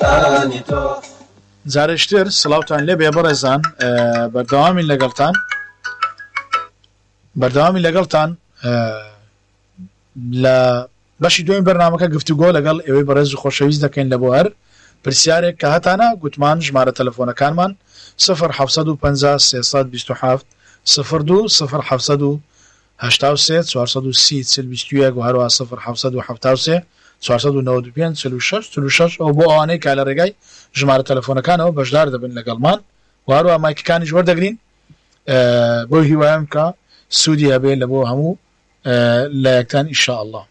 شانی تۆ جارشتر سڵاوتان لێ بێ بەڕێزان بەردەوامی لەگەڵتان لە بەشی دوێن بەرنامەکە گفتوگۆ لەگەڵ ئێوەی بەڕێز و خۆشەویست دەکەین لە بۆ هەر پرسیارێک کە هەتانە گوتمان ژمارە تەلەفۆنەکانمان 0750 327 02 0783 430 40 و هەروە 0773 495 46 ئەو بۆ ئەوانەی کا لە ڕێگای ژمارە تەلەفۆنەکانەوە بەشدار دەبن لەگەڵمان و هەروە مایکەکانیش وەردەگرین بۆ هیوایم کە سوودی هەبێ لە بۆ هەموو لە یەکتان ئینشاءالله.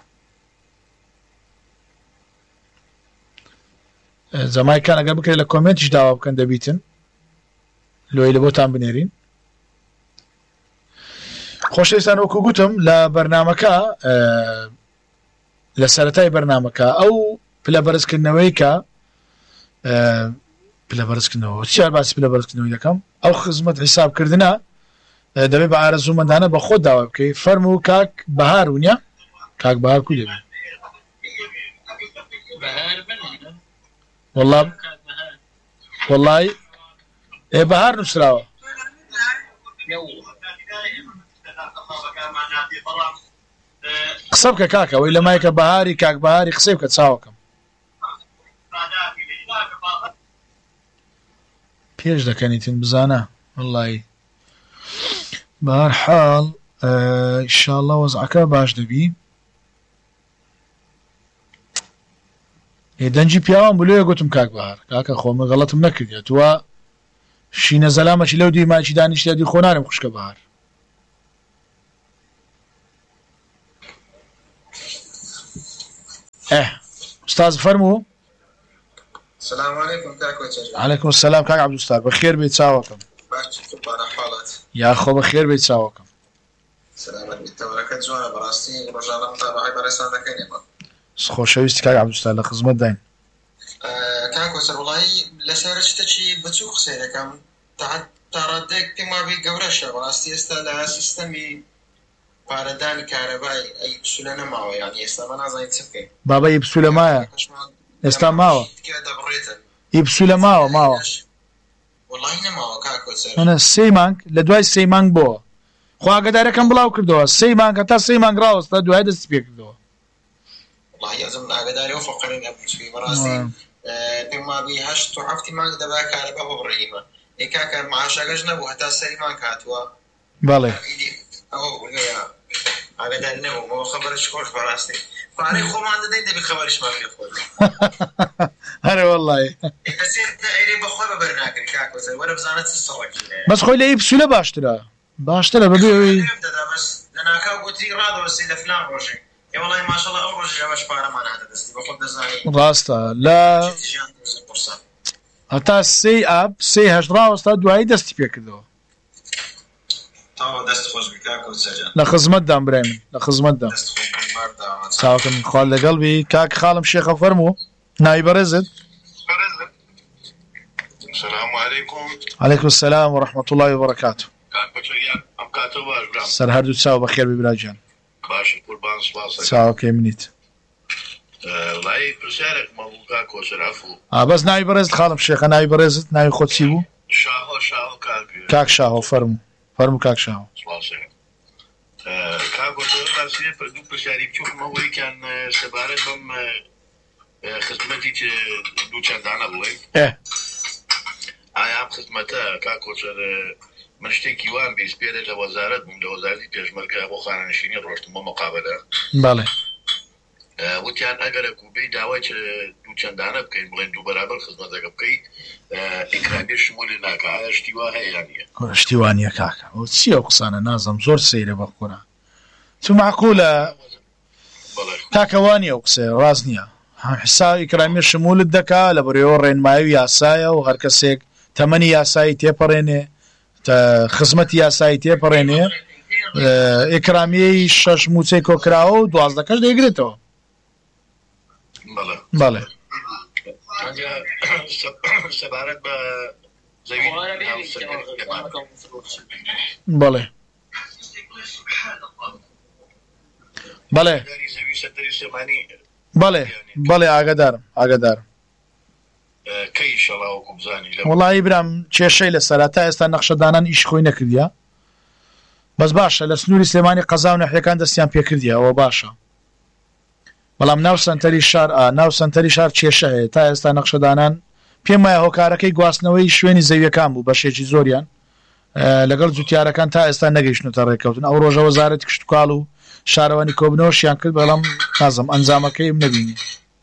زەمایکان ئەگەر بکرێت لە کۆمنتیش داوا بکەن دەبیتن لۆی لە بۆتان بنێرین. خۆشەویستان وەکو گوتم لە بەرنامەکە لە سەرەتای بەرنامەکە ئەو پلە بەرزکردنەوەی کە پلە بەرزکردنەوە چیار باسی پلە بەرزکردنەوەی دەکەم ئەو خزمەت حیسابکردنە دەبێت بە ئارەزومەندانە بە خۆت داوا بکەیت. فەرمو کاک بەهار ونیە کاک بەهار کو دەبێت وەڵڵای بەهار نووسراوە قسە بکە کاکە وەی لە مایکە بەهاری کاک بەهاری قسەی بکە چاوەکەم پێش دەکەنیتن بزانە وەڵڵای بەهەر حاڵ ئینشاءالله وەزعەکە باش دەبی. دەنجی پیاوان بلوێ گوتم کاک بەهار کاکە خۆمە غەڵەتم نەکردێت توە شینە زەلامەکی لەو دیماچی دانیشتیا دی خۆنارم خوشکە بەهار. ئوستاز فەرموو. السلام عليكم كاك وجه. عليكم السلام كاك عبد الستار بخير بيت ساوكم. يا اخو بخير بيت ساوكم. سلامت بالتبركات جوانا براستي ورجعنا متابعي برسان ذكيني ما. خوشويست كاك عبد الستار لخدمت داين. كاك وجه والله لسرشت شي بتسوق سيركم تردك ما بي قورشه براستي استلا سيستمي باردان كهربائي اي بسولنا معه يعني استمنا زي تسكي. بابا يبسوله معه. ئێستا ماوە ئیبسوولە ماوە منە سێ مانگ لە دوای سێ مانگ بۆ خواگەدارەکەم بڵاو کردەوە سێ مانگ تا سێ مانگ ڕاوەستا دوای دەستی پێ کردەوە پێما بی هەشت و هەفتی مانگ دەبا کارەبە بۆ بڕیمە ئێکاکە معاشەکەش نەبوو هەتا سەری مانگ هاتووە بەڵێ ئەوە ئاگادار نەبوو خەبەرش خۆش بەڕاستی پارەی خۆمان دەدەین دەبی خەبەریشمان پێ خۆت هەرە وەڵڵای ئەیرێ بەخۆی بەبەر ناکرد کاکۆزەر وەرە بزانێت چ سەڵکی بەس خۆی لە ئیبسوولە باشترە بەبێ ئەوەی لە ناکاو گوتی ڕادەوەسی لە فلان ڕۆژێ وەڵی ماشەڵڵا ئەو ڕۆژێ ئەوەش پارەمان هاتە دەستی بە خۆت دەزانی ڕاستە لە هەتا سێ ئاب سێ هەشت ڕاوەستا دوایی دەستی پێ کردەوە لە خزمەتدان برای من لە خزمەتدان چاوەکەم خوال لەگەڵ بی کاک خاڵم شێخە فەرموو ناوی بەڕێزت. السلام عليكم. عليكم السلام ورحمة الله وبركاته. سەر هەردوو چاو بەخێر بی براجان. باش قوربان سپاس. چاوەکەی منیت. وڵای پرسیارێک مەبوو کاکۆ سەرافو. بەس ناوی بەڕێزت خاڵم شێخە ناوی بەڕێزت ناوی خۆت چی بوو؟ شاهۆ کاک شاهۆ فەرموو کاک شاهۆ. کاکۆ ڕاستیە دوو پرسیاری بچووکمەوەیکیان سەبارەت بەم خزمەتی دوو چەندانە بڵێ ئایا ئەم خزمەتە کاکۆچەر من شتێکی وان بیست پێرە لە وەزارەت بووم لە وەزارەتی پێشمەرگە بۆ خانەنشینی ڕۆشتم بۆ مەقابەلە بەڵێ وتیان ئەگەرە کوبەی داوای دوو چەندانە بکەین بڵێن دوو بەرابەر خزمەتەکە بکەیت ئیکرامی شمولی ناکە ئایا شتی وا هەیە یان نییە؟ شتی وا نییە کاکە ئەو چی ئەو قسانە نازەم زۆر سەیرە بە قورە تو معقولە کاکە وا نییە ئەو قسەیە ڕاست نییە حساب ئیکرامی شمولت دەکا لە بەرەوەی ڕێنمایی یاسایە و هەر کەسێک تەمەنی یاسایی تێپەڕێنێ خزمەتی یاسایی تێپەڕێنێ ئیکرامیەی 6 موچەی کۆکراوە و 12 کەش دەیگرێتەوە. بەڵێ سەبارەت بە زەوی بەڵێ بەڵێ بەڵێ ئاگادارم کەی شەڵاوە کوبزانی لە وڵی برام کێشەی لەسەر تا ئێستا نەخشەدانان ئیش خۆی نەکردیا بەس باشە لە سنووری سلێمانی قەزا و نەحیەکان دەستیان پێکردیەوە باشە بەڵام ناو سنتەری شار کێشە هەیە تا ئێستا نەخشەدانان پێم وایە هۆکارەکەی گواستنەوەی شوێنی زەویەکان بوو بەشێکی زۆریان لەگەڵ جوتیارەکان تا ئێستا نەگەیشتنەوە ڕێککەوتن ئەو ڕۆژە وەزارەتی کشتتوکاڵ و شارەوانی کۆبنەوەشیان کرد بەڵام نازم ئەنجامەکەی نەبینی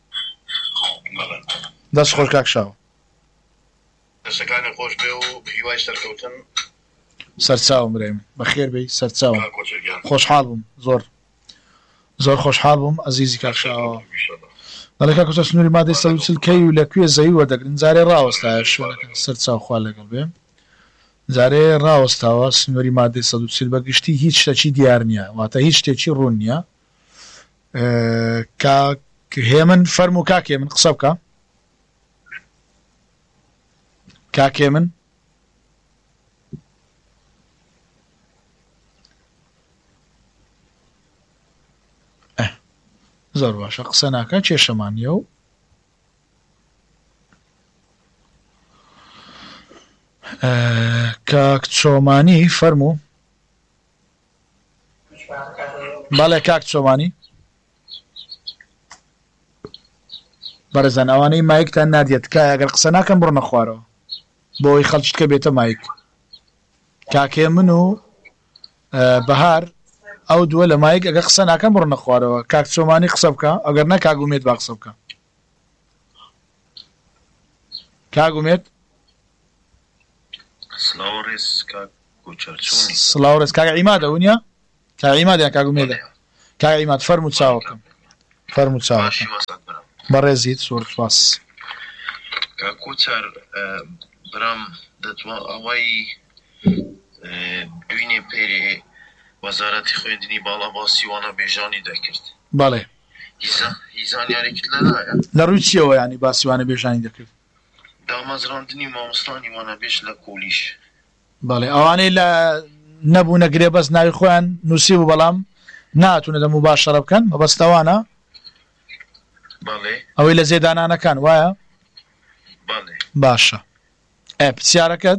دەست خۆش کاکشاوە دەستەکانی خۆش بێ و هیوای سەرکەوتن سەرچاوم برێم بەخێر بێ سەرچاوم خۆشحاڵ بووم زۆر خۆشحاڵ بووم ئەزیزی کاکشاوە دەڵێکا کۆچە سنووری مادەی 140 کەی و لەکوێ زەوی وەردەگرن جارێ ڕاوەستایە شوێنەکە سەرچاو خوا لەگەڵ بێ جارێ ڕاوەستاوە سنووری مادەی 140 بەگشتی هیچ شتێکی دیار نییە واتە هیچ شتێکی ڕوون نییە هێمن فەرم و کاکێ من قسە بکە کاکێ من زۆر باشە قسە ناکە کێشەمانیە و کاک چۆمانی فەرموو بەڵێ کاک چۆمانی بەرەزان ئەوانەی مایکتان نادێت کە ئەگەر قسە ناکەم بڕنە خوارەوە بۆی خەڵکیکە بێتە مایک کاکێ من و بەهار ئەو دووە لە مایک ئەگە قسە ناکەم بڕنە خوارەوە کاک چۆمانی قسە بکە ئەگەر نە کاگومێت با قسە بکە کاگومێت سڵاوڕێز کاک عیمادە ونیە کاک عیمادیان کاگومێدە کاک عیماد فەرموو چاوەکەم فەرموو چاوەکەم بەڕێزیت سۆر سپاس کاکوچار برام دەتوان ئەوەی دوینێ پێرێ وەزارەتی خوێندنی باڵا باسی وانە بێژانی دەکرد بەڵێ هیزانیارێکت لەدایە لە ڕووی چیەوە ینی باسیوانە بێژانی دەکرد دامەزراندنی مامۆستانی وانە بێژ لە کۆلیش بەڵێ ئەوانەی لە نەبوو نەگرێ بەس ناوی خۆیان نووسی بوو بەڵام ناتونە دەم و باشەڕە بکەن مەبەستەوانە ئەوەی لە زێدانانەکان وایە باشە پرسیارەکەت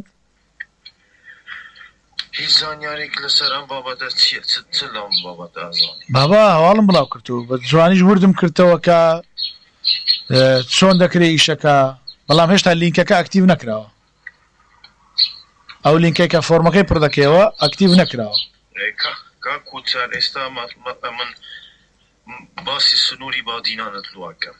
هیچ زانیارێک لەسەر ئەم بابەتە چییە چ لەم بابەتە ئازانی بابا هەواڵم بڵاو کردو بە جوانیش وردم کردەوە کە چۆن دەکرێ ئیشەکە بەڵام هێشتا لینکەکە ئەکتیو نەکراوە ئەو لینکەی کە فۆرمەکەی پڕ دەکەوە ئەکتیو نەکراوە کاکوچار ئێستا من باسی سنووری بادینانت لواکەم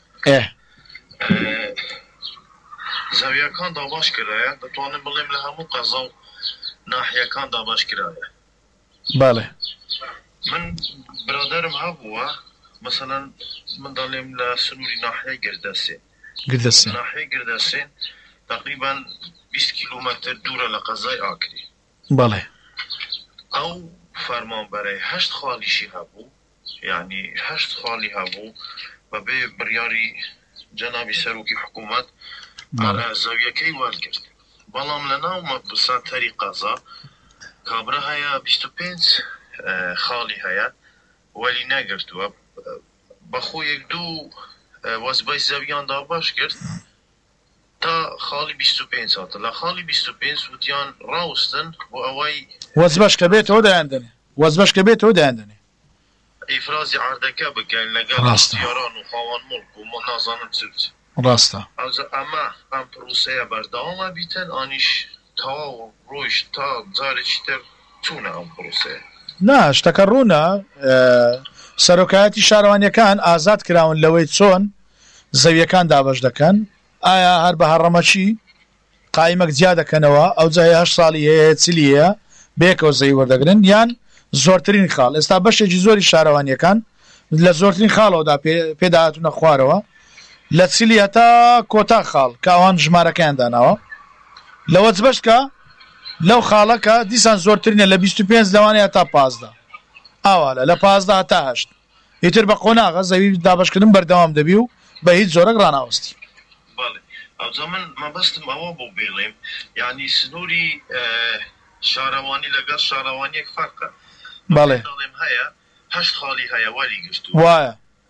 زەویەکان داباش کرایە دەتوانم بڵێم لە هەموو قەزا و ناحیەکان داباش کرایە بەڵێ من برادرم هەبووە مثلا من دەڵێم لە سنووری ناحیەی گردەسێن ناحیەی گردەسێن تقریبا 20 کیلومتر دوورە لە قەزای ئاکری بەڵێ ئەو فەرمانبەرەی 8 خاڵیشی هەبوو یعنی 8 خاڵی هەبوو بەبێ بڕیاری جەنابی سەرۆکی حکوومەت زەویەکەی وەرگرت بەڵام لە ناو مەبسەتەری قەزا کابرا هەیە 25 خاڵی هەیە وەلی نەگرتووە بەخۆ یەک دوو وەزبەی زەویان داباش کرد تا خاڵی 25 هاتە لە خاڵی 25 وتیان ڕاوستن بۆ ئەوەی وەزبەش کە بێتەوە دەیاندنێ وەزبەش کە بێتەوە دەیاندنێ ئیفرازی عەردەکە بکەن لەگەڵ دیاران و خاوەن مڵک و نازانم چ ڕاستە ئەمە ئەم پرۆسەیە بەردەوامە بیتن ئانیش تەواو ڕۆیش تا جارێکی تر چوونە ئەم پرۆسەیە نا شتەکە ڕوونە سەرۆکایەتی شارەوانیەکان ئازاد کراون لەوەی چۆن زەویەکان دابەش دەکەن ئایا هەر بە هەڕەمەچی قایمەک جیا دەکەنەوە ئەو جای 8 ساڵی هەیە چلی هەیە بێکەوە زەوی وەردەگرن یان زۆرترین خاڵ ئێستا بەشێکی زۆری شارەوانیەکان لە زۆرترین خاڵەوەدا پێداهاتونە خوارەوە لە چلی هەتا کۆتا خاڵ کە ئەوان ژمارەکەیان داناوە لەوەچ بەشکە لەو خاڵەکە دیسان زۆرترینە لە 25 لەوانەیە تا 15 ئاوالە لە 15 تا 8 ئیتر بە قۆناغە زەوی دابشکردن بەردەوام دەبی و بە هیچ زۆرەك ڕناوەستی ئەوجا من مەبەستم ئەوە بۆ بێڵێم یعنی سنووری شارەوانی لەگەڵ شارەوانیەک فەرقە بەڵێ هەیە 8 خاڵی هەیە وەری گرتو وایە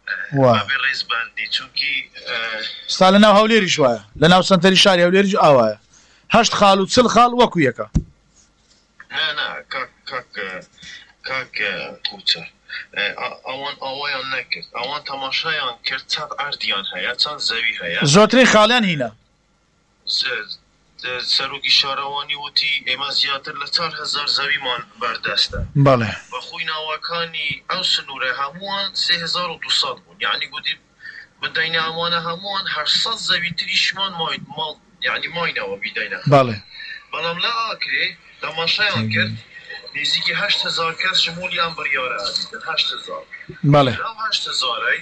بابي ڕێز باندی چونکی ستا لە ناو هەولێری شوایە لە ناو سنتەری شاری هەولێریش ئاوایە 8 خاڵ و 40 خاڵ وەکو یەکە کاک کوچەر ئەوان ئەوەیان نەکرد ئەوان تەماشایان کرد چەند ئەردیان هەیە چەند زەوی هەیە زۆرترین خاڵیان هینە سەرۆکی شارەوانی وتی ئێمە زیاتر لە 4,000 زەویمان بەردەستە بەڵێ بە خۆی ناوەکانی ئەو سنوورە هەمووان 3200 بوون یعنی گوتی بدەینە ئەمانە هەمووان 800 زەوی تریشمان ماڵ یعنی ماینەوە بیدەینە بەڵێ بەڵام لە ئاکرێ تەماشایان کرد نزیکی 8,000 کەس شمولیان بڕیارە ئادیتن 8,000 بەڵێ لەو 8,000ی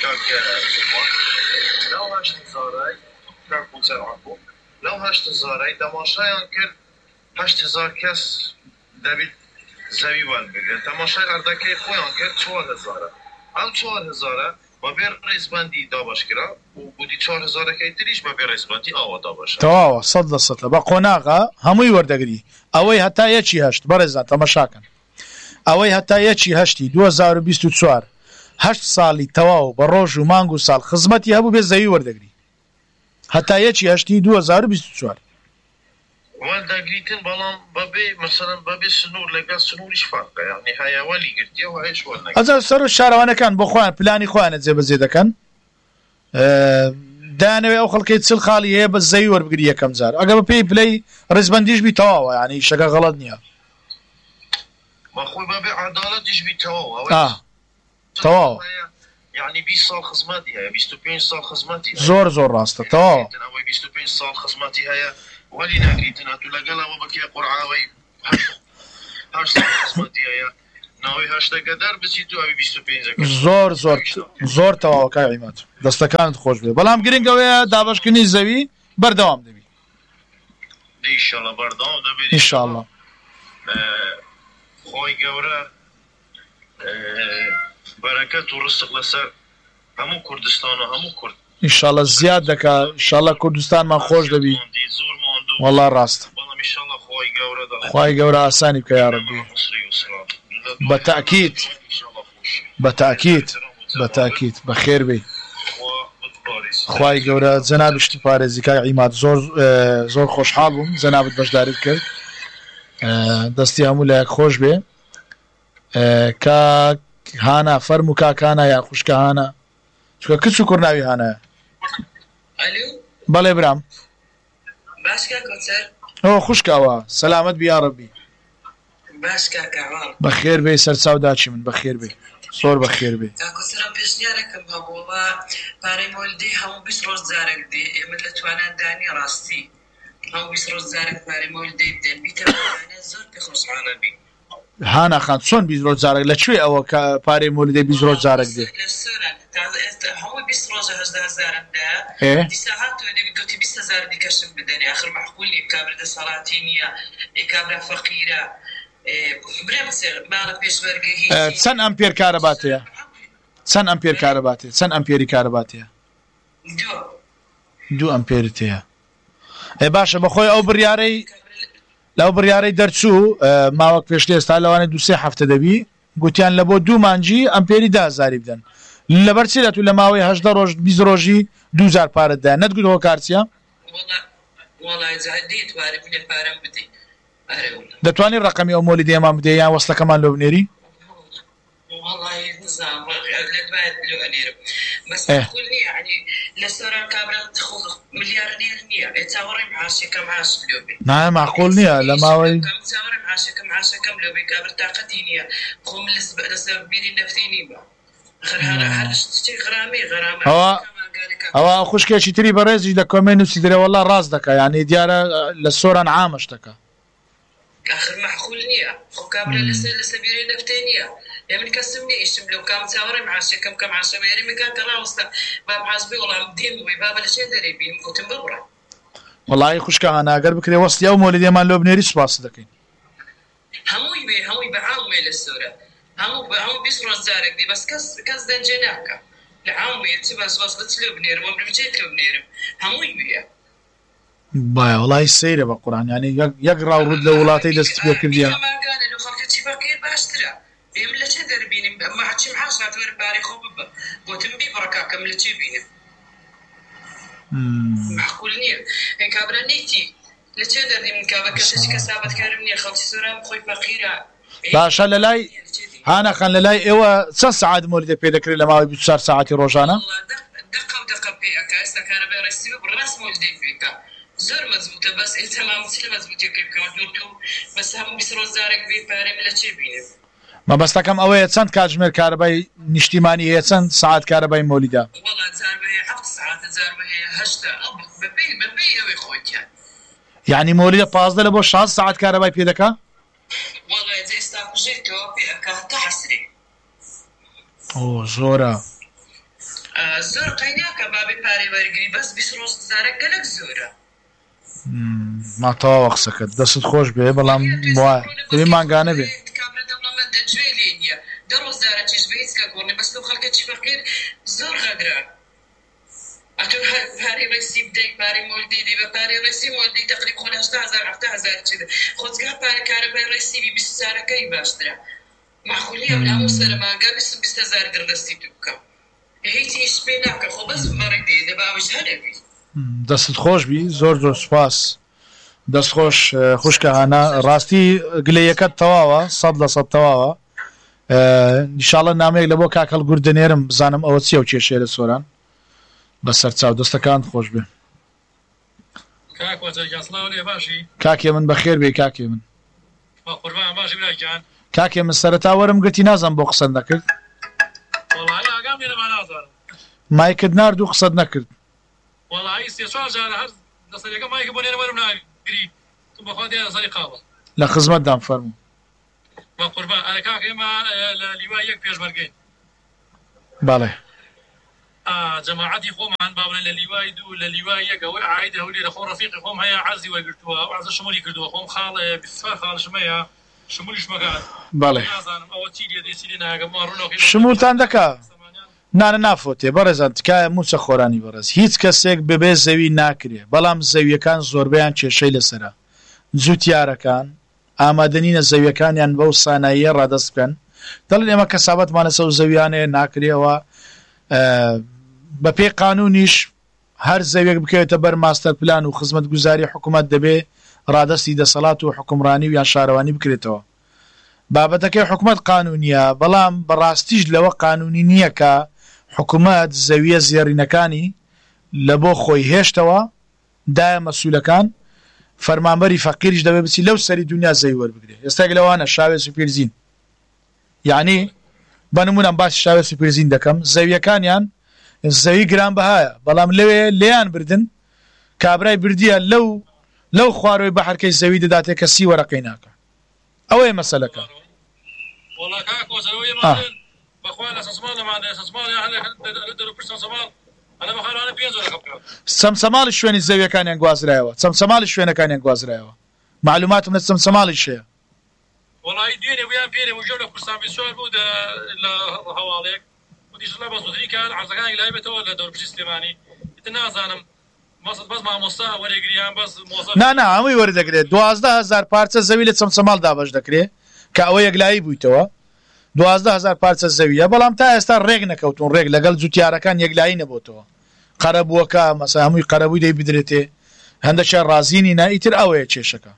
لەو 8,000ی کاک کوچەر عەفو لەو 8,000ی تەماشایان کرد 8,000 کەس دەبێت زەوی وەربگرن تەماشای ئەردەکەی خۆیان کرد 4,000 ئەو 4,000 بەبێ ڕێزبەندی دابەشکرا و گوتی 4,000ەکەی تریش بەبێ ڕێزبەندی ئاوا دابەشە تەواوە 100% بە قۆناغا هەمووی وەردەگری ئەوەی هەتا یەکی هەشت بەڕێزان تەماشاکەن ئەوەی هەتا یەکی هەشتی 2024 8 ساڵی تەواو بە ڕۆژ و مانگ و ساڵ خزمەتی هەبوو بێ زەوی وەردەگری هەتا یەکی هەشتی 2024 وەردەگریتن بەڵام بەبێ مەسەڵەن بەبێ سنوور لەگەڵ سنووریش فەرقە یعنی هەیە وەلی گرتیەوە هەیەش وەرنەگرت ئەجا سەر و شارەوانەکان بۆ خۆیان پلانی خۆیانە جێبەجێ دەکەن دایانەوێ ئەو خەڵکەی 40 خاڵی هەیە بە زەوی وەربگری یەکەم جار ئەگە بە پێی پلەی ڕێزبەندیش بی تەواوە یعنی شەکە غەڵەت نییە بەخۆی بەبێ عەدالەتیش بی تەواوە تەواو یعنی 20 ساڵ خزمەتی هەیە 25 ساڵ خزمەتی زۆر ڕاستە تەواو ئەوەی 25 ساڵ خزمەتی هەیە وەلی ناگریتنە تو لەگەڵەوە بەکێ قورعاوەی 8 ساڵ خزمەتی هەیە ناوی هەشتەکە دەربچیت و ئەوی 25 زۆر تەواوە کای عیمات دەستەکانت خۆش بێ بەڵام گرنگەوەیە دابەشکردنی زەوی بەردەوام دەبی ئینشاڵڵا بەردەوام دەبێت ئینشاڵڵا خۆی گەورە بەرەکەت و ڕزق لەسەر هەموو کوردستان و هەموو کورد ئینشاڵڵا زیاد دەکا ئینشاڵڵا کوردستانمان خۆش دەبی وەڵڵا ڕاستە خۆی گەورە ئاسانی بکە یا ڕەبی بەتاکید بەخێر بێ خی گەورە جەنابشتی پارێزی کای عیمات زۆر خۆشحاڵ بووم جەنابەت بەشداریت کرد دەستی هەموو لایەک خۆش بێ کاک هانا فەرم و کاکانە یان خوشکە هانا چکە کچ و کوڕناوی هانایە بەڵێ برام ئەوە خوشکاوە سەلامەت بی یا ڕەبی بەخێر بێ سەرچاو داچی من بەخێر بێ زۆر بەخێر بێ پێشنیارێکم هەبووەوە پارەی مۆلدەی هەموو 20 ڕۆژ جارێک دێ ئێمە لە تواناندانی ڕاستی هەموو 20 ڕۆژ جارێک پارەی مۆلدەی بدەن بیتەوانە زۆر پێ خۆشحاڵە بی هانا خان چۆن 20 ڕۆژ جارێک لەکوێ ئەوە کە پارەی مۆلدەی 20 ڕۆژ جارێک دێ هەموو 20 ڕۆژە 18,000 دیسا هاتووە دەبی گوتی 20,000 دیکەشم بدەنێ آخر معقول نیە کابرا دەسەڵاتی نییە کابرا فەقیرە چەند ئەمپێر کارەباتەیە چەند ئەمپێر کارەباتێ چەند ئەمپێری کارەباتەیە 2 ئەمپێرت هەیە باشە بەخۆی ئەو بڕیارەی لەو بڕیارەی دەرچوو ماوەک پێشتر ئێستا لەوانێ 2-3 هەفتە دەبی گوتیان لە بۆ 2 مانجی ئەمپێری 10,000 بدەن لەبەر چی دەتوو لە ماوەی 18 ڕۆژ 20 ڕۆژی 2,000 پارەتدا نەتگوتەوە کارچیە دەتوانانی ڕقەمی ئەو مۆلی دێمان بدە یان وەستەکەمان لۆ بنێری نایە معقول نییە لە ماوەی ئەوە خوشکێکی تری بەڕێزی لە کۆمێن نووسی درێوەڵا ڕاست دەکە یعنی دیارە لە سۆران عامەش دەکە آخر معقول نییە خۆ کابرا لە سەبیری نەفتێ نییە من کەسم نییە ئیشم لەو کام چاوەڕێ معاشەکەم کە معاشەمێری میکات کە ڕاوەستە با حەزبی وەڵام دێم وی بابە لە چێ دەرێ بیم گوتم ببڕە وەڵی خوشکە هەناگەر بکرێ وەستی ئەو مۆلیدێمان لۆ بنێری سوپاس دەکەین هەمووی بێ هەمووی بە عامێ لە سۆرە هەموو 20 ڕۆژ جارێک دی بەس کەس دەنجێ ناکە لە عامێ چ باس بەچ لێ بنێرم وەم بچێت لێ بنێرم هەمووی بێ باە وڵی سەیرە بە قورآن ینی یەک ڕاوڕود لە وڵاتەی دەست پێ کردیە باشترە ئێمە لە چێ دەربینیم مەحچیم حاسات وەرە پارەی خۆ ببە بۆ قوتم بي بركة كمل تبينه معقول نية إن كابرا نيتي لتشدر دي من كابا كسش كسابت كارمني خلص سورة خوي فقيرة باشا للاي أنا خان للاي إيوه 6 ساعات مولد بيدكري لما 4 ساعات روزانة دقة بيئك أستا كاربا رسيبه بالراس مولد بيئك زور مزبوطة بس التمام مثل مزبوطة كيف كمان دورتو بس هم بيسرو زارك بي باري ملا تشبينه ما بس تكم أوه چند کاتژمێر کارەبای نیشتیمانی هەیە چەند ساعت کارەبای مۆلیدا والله زاربه 7 ساعات زاربه 8 ببي أوي خوتيان يعني مۆلیدە 15 لە بۆ 6 ساعت کارەبای پێ دەکا والله زي استاقجيتو بيئك تحسري زۆرە زور قيناك بابي باري ورقري بس بيسرو زارك قلق زورة ما تەواوە قسەکەت دەست خۆش بێ بەڵام وایە بێ مانگانە بێ دروس دارة تجبيت كقولني بس لو خلقت شي فقير زور غدرة أتو باري رئيسي بديك باري مولدي دي باري رئيسي مولدي تقريبا خون 8,000 كذا خود قا باري كارباي رئيسي بي 20,000 كي باشترا معقولية من أمو سر ما قا 20,000 دردستي تبكا هيتي إشبيناك خو بس مريدي دبا وش هدفي دەست خۆش بی زۆر سوپاس دەست خۆش خوشکە هانا ڕاستی گلەیەکەت تەواوە 100% تەواوە ئینشاڵڵا نامەیەک لە بۆ کاکەڵ گورد دەنێرم بزانم ئەوە چییە و کێشەیە لە سۆران بەسەر چاو دەستەکان خۆش بێ کاکێ من بەخێر بێ کاکێ من کاکێ من سەرەتا وەرم گرتی نازانم بۆ قسەت نەکرد مایکت نارد و قسەت نەکرد لە خزمەتدام فەرموو قربان أنا كاك إما للواء يك بيج مرجين. بالله. جماعتي قوم عن بابنا للواء دو للواء يك أو عايد هولي لخو رفيقي قوم هيا عزي وقلتوها وعز الشمولي كردوها قوم خال بسفر خال شمية شموليش مكان. بالله. أو تيجي دي سيدنا جمارونو. شمول تندكا. نافوتێ بەڕێزان تکایە موچە خۆرانی بەڕێز هیچ کەسێک بەبێ زەوی ناکرێ بەڵام زەویەکان زۆربەیان کێشەی لەسەرە جوتیارەکان ئامادەنینە زەویەکانیان بەو ساناییە ڕادەست بکەن دەڵێن ئێمە کەسابەتمانە سەو زەویانەیە ناکرێەوە بە پێی قانونیش هەر زەویەک بکەوێتە بەر ماستەر پلان و خزمەت گوزاری حکوومەت دەبێ ڕادەستی دەسەڵات و حکومڕانی و یان شارەوانی بکرێتەوە بابەتەکەی حکوومەت قانونیە بەڵام بەڕاستیش لەوە قانونی نییە کە حکوومەت زەویە زێڕینەکانی لە بۆ خۆی هێشتەوە دایە مەسوولەکان فەرمانبەری فەقیریش دەبێ بچی لەو سەری دنیا زەوی وەربگرێ ئێستاک لەوانە شاوێ سوپێرزین یعنی بەنمونە باسی شاوێ سوپێرزین دەکەم زەویەکانیان زەوی گرانبەهایە بەڵام لەوێ لێیان بردن کابرای بردیە لەو خوارەوەی بەحەرکەی زەوی دەداتێ کە سی وەرەقەی ناکە ئەوەیە مەسەلەکە چەمسەماڵی شوێنی زەویەکانیان گوازرایەوە چەمسەماڵی شوێنەکانیان گوازرایەوە معلوماتم لە چەمسەماڵی شەیە والله دوێنێ ویان پێرێ وژە لە کوردستان بسیار بوو لە هەواڵێک وتیشڵا بەزودری کار عەرزەکانی لای بێتەوە لە دەوروپشتی سلێمانی نازانم بەس مامۆستا وەرەگریان بەس نا هەمووی وەردەگرێت 12,000 پارچە زەوی لە چەمسەماڵ دابەش دەکرێت کە ئەوە یەکلایی بوویتەوە 12,000 پارچە زەویە بەڵام تا ئێستا ڕێک نەکەوتون ڕێک لەگەڵ جوتیارەکان یەکلایی نەبووتەوە قەرەبووەکە مەسا هەمووی قەرەبووی دەی بدرێتێ هەندێکیان ڕازینی نا ئیتر ئەوەیە کێشەکە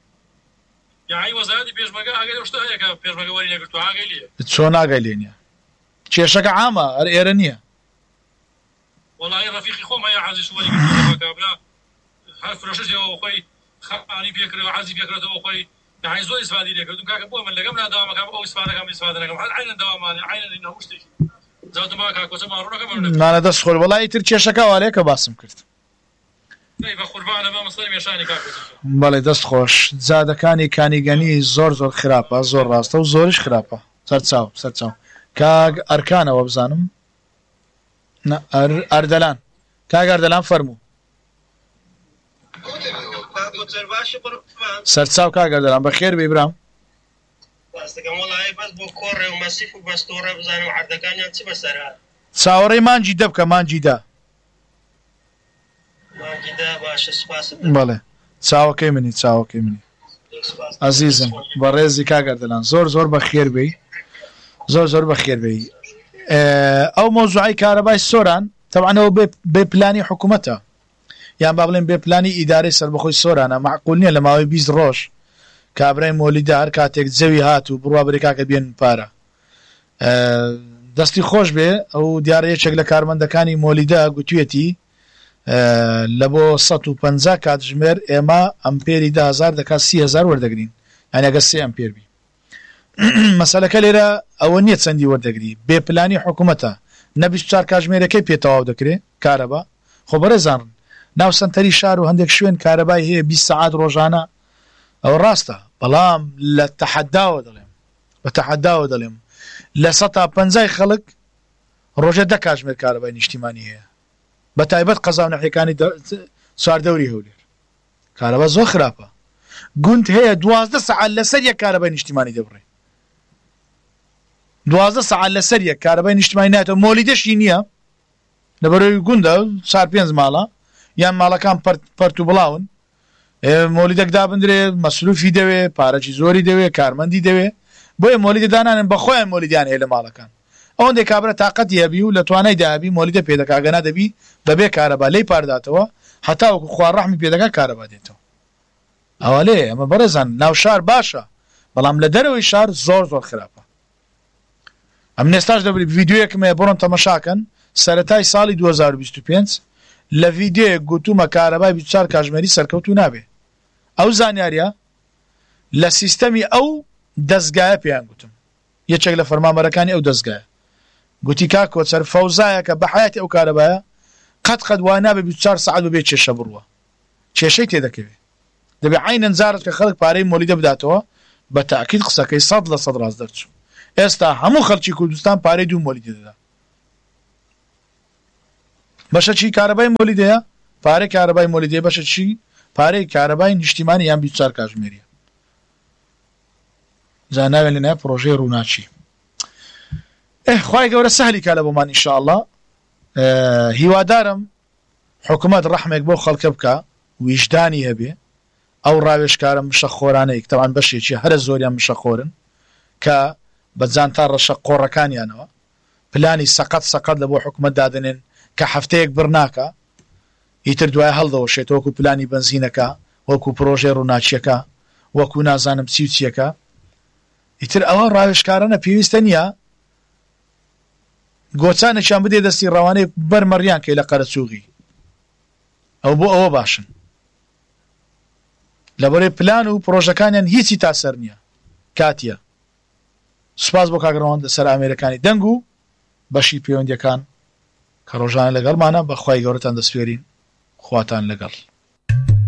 چۆن ناگەی لێ نییە کێشەکە عامە هەر ئێرە نییە خاني بيكره وعزي بيكره توخي يعني زول اسفادي لك دون كاك بو من لقمنا دوامك او اسفادك عين دوام عين انه مشتي زاد ما كاك وسمارونه كمان لا دەست خۆر وڵای تر کێشەکە وارەیە کە باسم کرد بە قوربانە بە مەسڵی مێشانی کاک بەڵێ دەست خۆش جادەکانی کانیگەنی زۆر خراپە زۆر ڕاستە و زۆریش خراپە سەرچاو کاک ئەرکانەوە بزانم ئەردەلان کاک ئەردەلان فەرموو سەرچاو کاگەردەلان بەخێر بێ برام چاوەڕێی مانجی دەبکە مانجیدا بەڵێ چاوەکەی منی عەزیزم بەڕێزی کاگەردەلان زۆر بەخێر بێ زۆر بەخێر بێ ئەو مۆزوعی کارەبای سۆران تەبعەنەوە بێ پلانی حکوومەتە یان با بڵێن بێ پلانی ئیدارەی سەربەخۆی سۆرانە معقول نییە لە ماوەی 20 ڕۆژ کابرای مۆلیدە هەر کاتێک جەوی هات و بڕوا بەرێکاکە بێن پارە دەستی خۆش بێ ئەو دیارە یەکێک لە کارمەندەکانی مۆلیدە گوتوێتی لە بۆ 150 کاتژمێر ئێمە ئەمپێری 10,000 دەکات 30,000 وەردەگرین یان ئەگەر 3 ئەمپێر بی مەسەلەکە لێرە ئەوە نییە چەندی وەردەگری بێ پلانی حکوومەتە نە 24 کاتژمێرەکەی پێتەواو دەکرێت کارەبا خۆ بەڕێزان ناو سنتەری شار و هەندێک شوێن کارەبای هەیە 20 ساعات ڕۆژانە ئەو ڕاستە بەڵام لە تەحەداوە دەڵێم بە تەحەداوە دەڵێم لە 150 خەڵک ڕۆژە 10 کاتژمێر کارەبای نیشتیمانی هەیە بە تایبەت قەزا و نەحیەکانی سواردەوری هەولێر کارەبا زۆر خراپە گوند هەیە 12 ساعات لەسەر یەک کارەبای نیشتیمانی دەبڕێ 12 ساعات لەسەر یەک کارەبای نیشتیمانی ناتەوە مۆلیدەشی نییە لەبەرەوەی گوندە 4-5 ماڵە یان ماڵەکان پەرت و بڵاون مۆلیدەک دابدرێ مەسروفی دەوێ پارەی زۆری دەوێ کارمەندی دەوێ بۆیە مۆلیدە دانانن بەخۆیان مۆلیدیان هەیە لە ماڵەکان ئەوەندێک کابرا تااقەتی هەبی و لە توانای دابی مۆلیدە پێدەکاگەنا دەبی بەبێ کارەبا لی پارداتەوە هەتا وەکو خوار ڕەحمی پێدەکات کارەبا دێتەوە ئەوە لێ ئەمە بەڕێزان ناو شار باشە بەڵام لە دەرەوەی شار زۆر خراپە ئەم نێستاش دەبری ڤیدیۆیەکم هەیە بڕۆن تەماشاکەن سەرەتای ساڵی 2025 لە ڤیدیۆیەک گوتومە کارەبای 24 کاتژمێری سەرکەوتوو نابێ ئەو زانیاریە لە سیستەمی ئەو دەستگایە پێیان گوتم یەکێک لە فەرمانبەرەکانی ئەو دەستگایە گوتی کا کۆچەر فەوزایە کە بە حیاتی ئەو کارەبایە قەت وای نابێ 24 ساعات ببێ کێشە بڕوە کێشەی تێدەکەوێت دەبێ عینەن زارت کە خەڵک پارەی مۆلیدە بداتەوە بە تاکید قسەکەی 100% ڕاست دەرچوو ئێستا هەموو خەڵکی کوردستان پارەی 2 مۆلیدە دەدا بەشە چی کارەبای مۆلیدەیە پارەی کارەبای مۆلیدەیە بەشە چی پارەی کارەبای نیشتیمانی یان 24 کاتژمێریە زاناوێن لەنایە پرۆژەی ڕووناچی خوای گەورە سەهلی کا لە بۆمان ئینشاءالله هیوادارم حکوومەت ڕەحمێک بۆ خەڵکە بکە ویژدانی هەبێ ئەو ڕاوێژکارە مشەخۆرانەی تەوان بەشێکی هەرە زۆریان مشەخۆرن کە بەجان تا ڕەشە قۆڕەکانیانەوە پلانی سەقەت لە بۆ حکوومەت دادنێن کە هەفتەیەک بڕناکە ئیتر دوای هەڵدەوەشێت وەکو پلانی بنزینەکە وەکو پرۆژەی ڕووناچیەکە وەکو نازانم چیوچیەکە ئیتر ئەوە ڕاوێژکارانە پێویستە نییە گۆچانێکیان بدێ دەستی ڕەوانەی بەرمەڕیان کەی لە قەرەچووغی ئەو بۆ ئەوە باشن لەبەرەی پلان و پرۆژەکانیان هیچی تاسەر نییە کاتیە سوپاس بۆ کاگڕەوەند لەسەر ئامێرەکانی دەنگ و بەشی پەیوەندیەکان کە ڕۆژانە لەگەڵمانە بەخوای گەورەتان دەسپێرین خواتان لەگەڵ